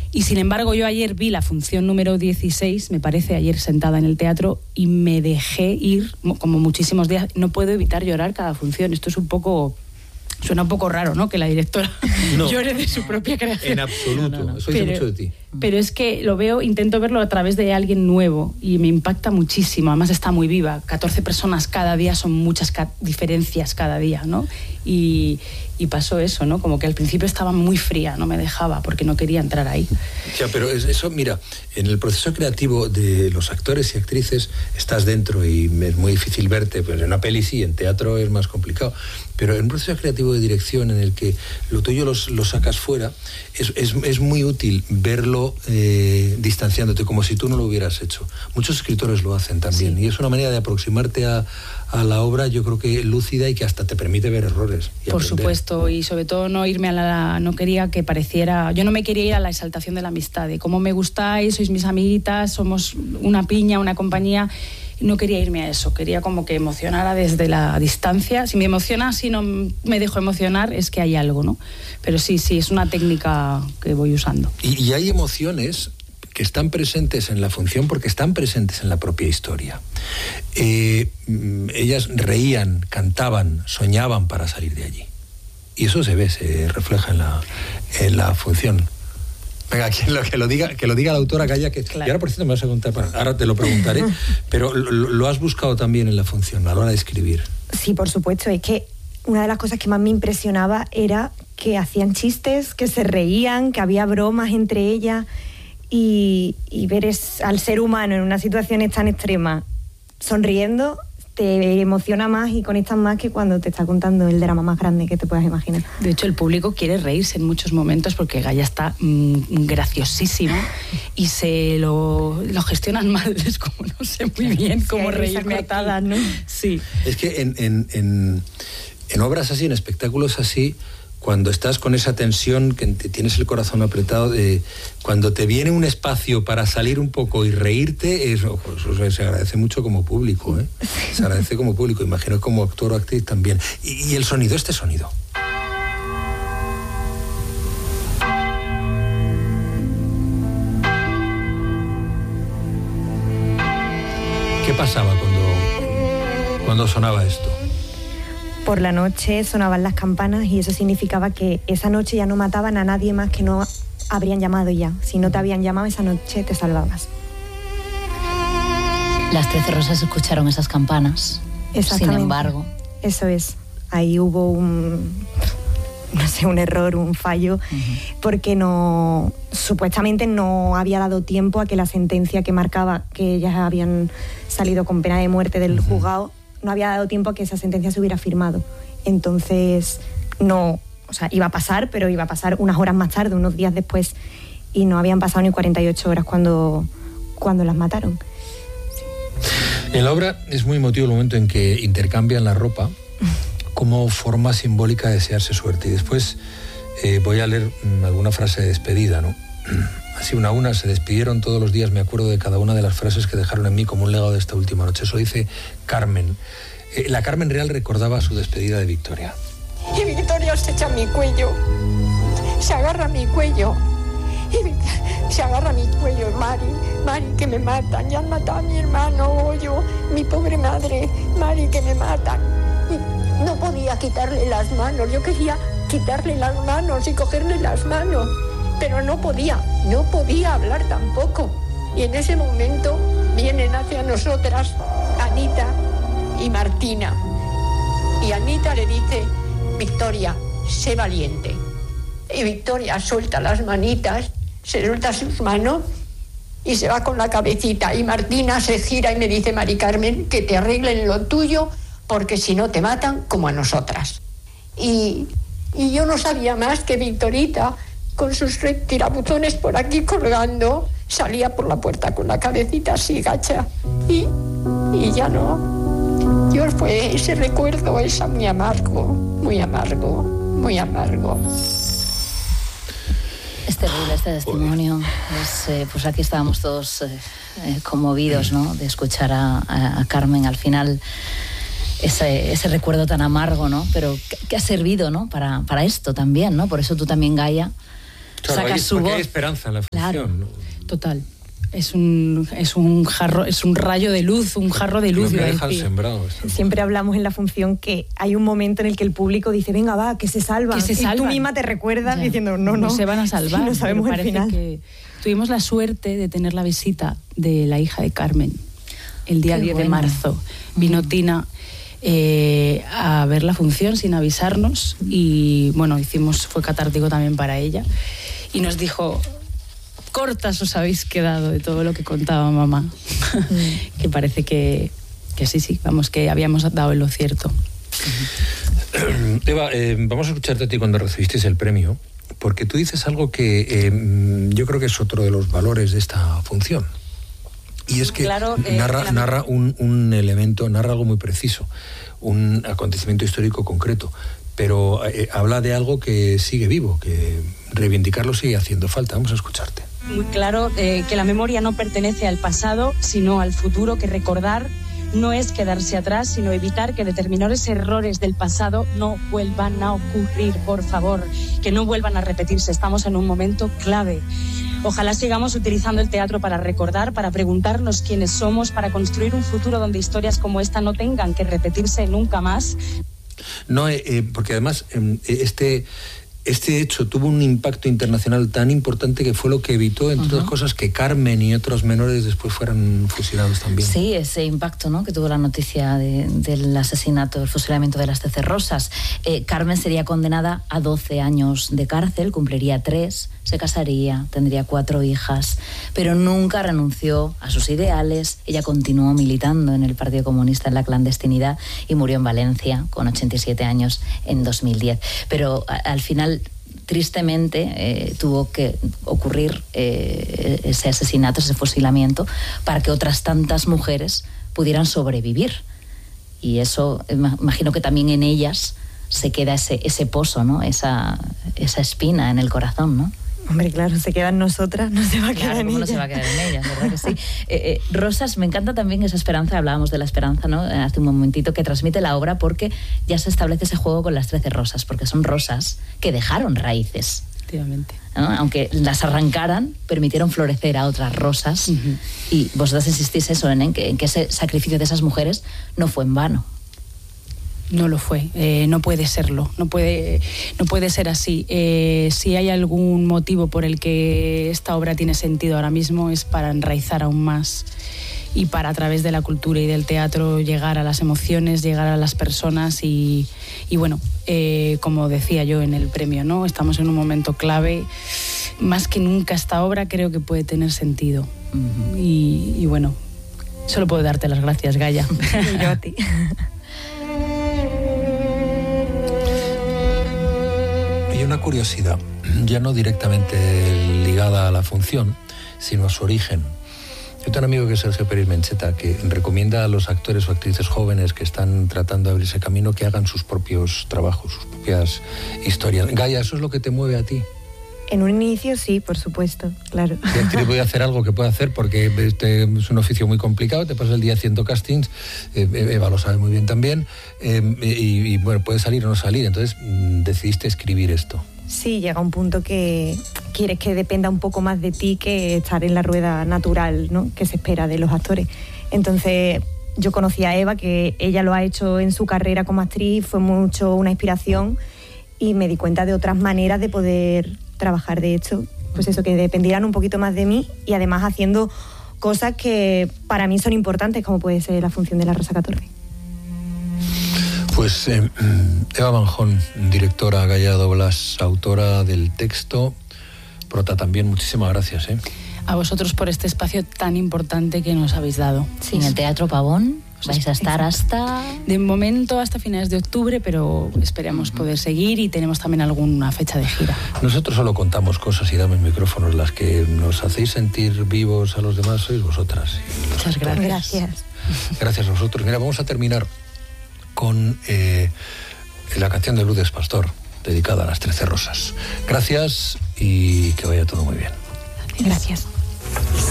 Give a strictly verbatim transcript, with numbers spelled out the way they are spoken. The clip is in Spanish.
Y sin embargo, yo ayer vi la función número dieciséis, me parece, ayer sentada en el teatro, y me dejé ir, como muchísimos días. No puedo evitar llorar cada función. Esto es un poco... Suena un poco raro, ¿no?, que la directora no, llore de su propia creación. En absoluto, no, no, no. Eso dice mucho de ti. Pero es que lo veo, intento verlo a través de alguien nuevo y me impacta muchísimo. Además está muy viva. catorce personas cada día son muchas ca- diferencias cada día, ¿no? Y, y pasó eso, ¿no? Como que al principio estaba muy fría, no me dejaba porque no quería entrar ahí. Ya, pero eso, mira, en el proceso creativo de los actores y actrices estás dentro y es muy difícil verte, pues en una peli sí, en teatro es más complicado, pero en un proceso creativo de dirección en el que lo tuyo lo, lo sacas fuera, es, es, es muy útil verlo eh, distanciándote, como si tú no lo hubieras hecho. Muchos escritores lo hacen también, sí. Y es una manera de aproximarte a, a la obra, yo creo que lúcida y que hasta te permite ver errores. Y Por aprender. supuesto, y sobre todo no irme a la... No quería que pareciera... Yo no me quería ir a la exaltación de la amistad, de cómo me gustáis, sois mis amiguitas, somos una piña, una compañía... No quería irme a eso, quería como que emocionara desde la distancia. Si me emociona, si no me dejo emocionar, es que hay algo, ¿no? Pero sí, sí, es una técnica que voy usando. Y, y hay emociones que están presentes en la función porque están presentes en la propia historia. Eh, ellas reían, cantaban, soñaban para salir de allí. Y eso se ve, se refleja en la, en la función. Venga, que lo, que lo diga, que lo diga la autora Gaia, que claro. Y ahora por cierto me vas a contar, bueno, ahora te lo preguntaré, pero lo, lo has buscado también en la función a la hora de escribir. Sí, por supuesto, es que una de las cosas que más me impresionaba era que hacían chistes, que se reían, que había bromas entre ellas y, y ver es, al ser humano en una situación tan extrema sonriendo te emociona más y conectas más que cuando te está contando el drama más grande que te puedas imaginar. De hecho, el público quiere reírse en muchos momentos porque Gaia está mmm, graciosísima y se lo, lo gestionan mal. Es como, no sé muy bien cómo sí, reírme cortadas, ¿no? Sí. Es que en, en, en, en obras así, en espectáculos así, cuando estás con esa tensión, que tienes el corazón apretado, de, cuando te viene un espacio para salir un poco y reírte, eso, eso se agradece mucho como público, ¿eh? Se agradece como público, imagino como actor o actriz también. Y, y el sonido, este sonido. ¿Qué pasaba cuando, cuando sonaba esto? Por la noche sonaban las campanas y eso significaba que esa noche ya no mataban a nadie más que no habrían llamado ya. Si no te habían llamado esa noche te salvabas. Las Trece Rosas escucharon esas campanas. Sin embargo. Eso es. Ahí hubo un, no sé, un error, un fallo, uh-huh. Porque no, supuestamente no había dado tiempo a que la sentencia que marcaba que ellas habían salido con pena de muerte del uh-huh. juzgado, no había dado tiempo a que esa sentencia se hubiera firmado. Entonces, no, o sea, iba a pasar, pero iba a pasar unas horas más tarde, unos días después, y no habían pasado ni cuarenta y ocho horas cuando, cuando las mataron. Sí. En la obra es muy emotivo el momento en que intercambian la ropa como forma simbólica de desearse suerte. Y después eh, voy a leer mmm, alguna frase de despedida, ¿no? Así una a una se despidieron todos los días, me acuerdo de cada una de las frases que dejaron en mí como un legado de esta última noche. Eso dice Carmen. Eh, la Carmen Real recordaba su despedida de Victoria. Y Victoria se echa a mi cuello, se agarra a mi cuello, y se agarra a mi cuello, Mari, Mari, que me matan, ya han matado a mi hermano, yo, mi pobre madre, Mari, que me matan. Y no podía quitarle las manos, yo quería quitarle las manos y cogerle las manos. Pero no podía, no podía hablar tampoco. Y en ese momento vienen hacia nosotras Anita y Martina. Y Anita le dice, Victoria, sé valiente. Y Victoria suelta las manitas, se suelta sus manos y se va con la cabecita. Y Martina se gira y me dice, Mari Carmen, que te arreglen lo tuyo, porque si no te matan como a nosotras. Y, y yo no sabía más que Victorita, con sus tirabuzones por aquí colgando, salía por la puerta con la cabecita así gacha y, y ya no. Yo fue ese recuerdo, es muy amargo, muy amargo, muy amargo. Es terrible este testimonio. Es, eh, pues aquí estábamos todos eh, eh, conmovidos, ¿no? De escuchar a, a, a Carmen al final. Ese, ese recuerdo tan amargo, ¿no? Pero que, que ha servido, ¿no? Para, para esto también, ¿no? Por eso tú también, Gaia, Claro, saca hay, su voz. Hay esperanza en la función, claro. ¿no? Total. Es un, es un jarro, es un rayo de luz, un jarro de luz. Lo que dejan sembrado. Siempre hablamos en la función que hay un momento en el que el público dice, venga, va, que se salvan. Que se salvan. Y tú misma te recuerdas ya. diciendo, no, no. No se van a salvar. Sí, no sabemos el final. Que tuvimos la suerte de tener la visita de la hija de Carmen el día Qué diez bueno. de marzo. Vino Mm. Tina eh, a ver la función sin avisarnos y, bueno, hicimos, fue catártico también para ella. Y nos dijo... cortas os habéis quedado de todo lo que contaba mamá. Mm. Que parece que, que sí, sí, vamos, que habíamos dado en lo cierto. Eva, eh, vamos a escucharte a ti cuando recibisteis el premio, porque tú dices algo que eh, yo creo que es otro de los valores de esta función. Y es que claro, eh, narra, la... narra un, un elemento, narra algo muy preciso, un acontecimiento histórico concreto, pero eh, habla de algo que sigue vivo, que reivindicarlo sigue haciendo falta. Vamos a escucharte. Muy claro eh, que la memoria no pertenece al pasado, sino al futuro, que recordar no es quedarse atrás, sino evitar que determinados errores del pasado no vuelvan a ocurrir, por favor, que no vuelvan a repetirse. Estamos en un momento clave. Ojalá sigamos utilizando el teatro para recordar, para preguntarnos quiénes somos, para construir un futuro donde historias como esta no tengan que repetirse nunca más. No, eh, eh, porque además eh, este... Este hecho tuvo un impacto internacional tan importante que fue lo que evitó, entre uh-huh. otras cosas, que Carmen y otros menores después fueran fusilados también. Sí, ese impacto, ¿no?, que tuvo la noticia de, del asesinato, el fusilamiento de las trece Rosas. Eh, Carmen sería condenada a doce años de cárcel, cumpliría tres, se casaría, tendría cuatro hijas, pero nunca renunció a sus ideales. Ella continuó militando en el Partido Comunista en la clandestinidad y murió en Valencia con ochenta y siete años en dos mil diez. Pero a, al final, tristemente, eh, tuvo que ocurrir eh, ese asesinato, ese fusilamiento, para que otras tantas mujeres pudieran sobrevivir. Y eso, imagino que también en ellas se queda ese, ese pozo, ¿no?, esa, esa espina en el corazón, ¿no? Hombre, claro, se queda en nosotras, no se va a quedar claro, en ¿cómo ellas. no se va a quedar en ellas? ¿Verdad que sí? Eh, eh, Rosas, me encanta también esa esperanza, hablábamos de la esperanza, ¿no?, hace un momentito, que transmite la obra, porque ya se establece ese juego con las trece rosas, porque son rosas que dejaron raíces. Efectivamente. ¿No? Aunque las arrancaran, permitieron florecer a otras rosas. Uh-huh. Y vosotras insistís eso, en que, en que ese sacrificio de esas mujeres no fue en vano. No lo fue, eh, no puede serlo, no puede, no puede ser así. Eh, si hay algún motivo por el que esta obra tiene sentido ahora mismo, es para enraizar aún más y para, a través de la cultura y del teatro, llegar a las emociones, llegar a las personas y, y bueno, eh, como decía yo en el premio, ¿no?, estamos en un momento clave. Más que nunca esta obra creo que puede tener sentido. Uh-huh. y, y bueno, solo puedo darte las gracias, Gaia. Y yo a ti. Hay una curiosidad, ya no directamente ligada a la función, sino a su origen. Yo tengo un amigo que es Sergio Pérez Mencheta, que recomienda a los actores o actrices jóvenes que están tratando de abrirse camino que hagan sus propios trabajos, sus propias historias. Gaia, ¿eso es lo que te mueve a ti? En un inicio sí, por supuesto, claro. Y actriz voy a hacer algo que pueda hacer, porque este es un oficio muy complicado, te pasas el día haciendo castings, eh, Eva lo sabe muy bien también, eh, y, y bueno, puede salir o no salir, entonces mmm, decidiste escribir esto. Sí, llega un punto que quieres que dependa un poco más de ti que estar en la rueda natural, ¿no?, que se espera de los actores. Entonces yo conocí a Eva, que ella lo ha hecho en su carrera como actriz, fue mucho una inspiración, y me di cuenta de otras maneras de poder trabajar, de hecho, pues eso, que dependieran un poquito más de mí, y además haciendo cosas que para mí son importantes, como puede ser la función de la Rosa catorce. Pues eh, Eva Manjón, directora, Gaia Doblas, autora del texto, prota también, muchísimas gracias. ¿eh? A vosotros por este espacio tan importante que nos habéis dado. Sí, en el Teatro Pavón vais a estar hasta... De momento hasta finales de octubre, pero esperamos poder seguir, y tenemos también alguna fecha de gira. Nosotros solo contamos cosas y damos micrófonos. Las que nos hacéis sentir vivos a los demás sois vosotras. Muchas gracias. Gracias. Gracias a vosotros. Mira, vamos a terminar con eh, la canción de Lourdes Pastor, dedicada a las trece rosas. Gracias y que vaya todo muy bien. Gracias.